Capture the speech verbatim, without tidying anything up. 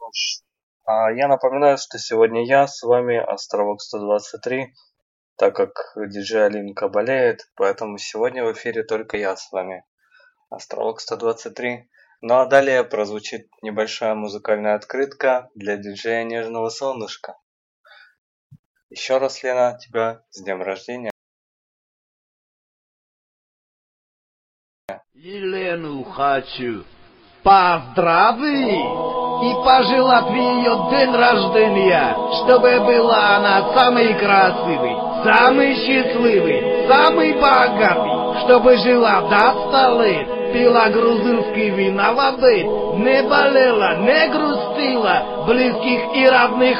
Ш- а, Я напоминаю, что сегодня я с вами Островок сто двадцать три, так как диджей Алинка болеет, поэтому сегодня в эфире только я с вами, Островок сто двадцать три. Ну а далее прозвучит небольшая музыкальная открытка для диджея Нежного Солнышка. Еще раз, Лена, тебя с днем рождения. Елену хочу поздравить и пожелать в ее день рождения, чтобы была она самой красивой, самой счастливой, самой богатой, чтобы жила до ста лет, пила грузинские вина в обед, не болела, не грустила, близких и родных